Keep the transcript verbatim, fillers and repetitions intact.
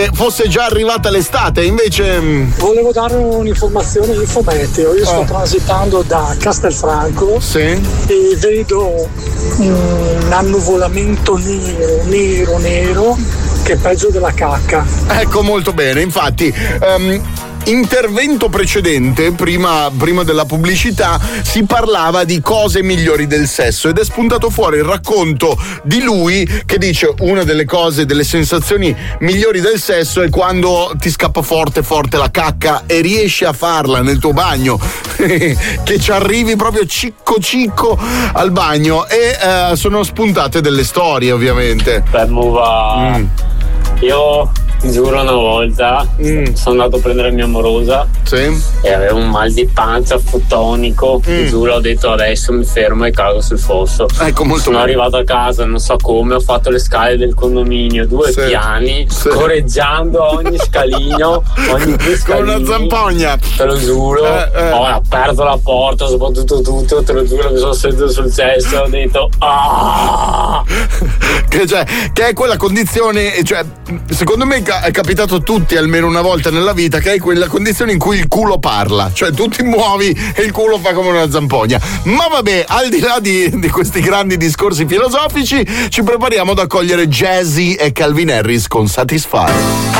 fosse già arrivata l'estate, invece. Volevo dare un'informazione infometeo. Io sto oh. transitando da Castelfranco sì. e vedo un annuvolamento nero, nero, nero, che è peggio della cacca. Ecco, molto bene, infatti. Um, intervento precedente, prima, prima della pubblicità, si parlava di cose migliori del sesso ed è spuntato fuori il racconto di lui che dice una delle cose, delle sensazioni migliori del sesso è quando ti scappa forte forte la cacca e riesci a farla nel tuo bagno che ci arrivi proprio cicco cicco al bagno e uh, sono spuntate delle storie ovviamente. Per muva mm. io ti giuro una volta mm. sono andato a prendere mia amorosa sì. e avevo un mal di pancia fotonico mm. ti giuro, ho detto adesso mi fermo e cago sul fosso. Ecco, molto sono bene. arrivato a casa, non so come, ho fatto le scale del condominio, due sì. piani sì. scorreggiando ogni scalino ogni due scalini, con una zampogna, te lo giuro eh, eh. ho aperto la porta, soprattutto tutto, te lo giuro, mi sono sentito sul cesso, ho detto ah! che, cioè, che è quella condizione, cioè secondo me è capitato a tutti almeno una volta nella vita, che è quella condizione in cui il culo parla, cioè tu ti muovi e il culo fa come una zampogna. Ma vabbè, al di là di, di questi grandi discorsi filosofici, ci prepariamo ad accogliere Jazzy e Calvin Harris con Satisfy.